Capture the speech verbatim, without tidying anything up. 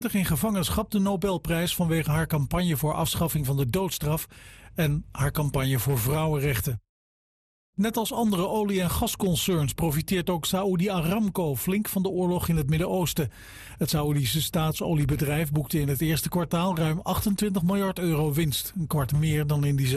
in gevangenschap de Nobelprijs vanwege haar campagne voor afschaffing van de doodstraf en haar campagne voor vrouwenrechten. Net als andere olie- en gasconcerns profiteert ook Saoedi Aramco flink van de oorlog in het Midden-Oosten. Het Saoedische staatsoliebedrijf boekte in het eerste kwartaal ruim achtentwintig miljard euro winst, een kwart meer dan in diezelfde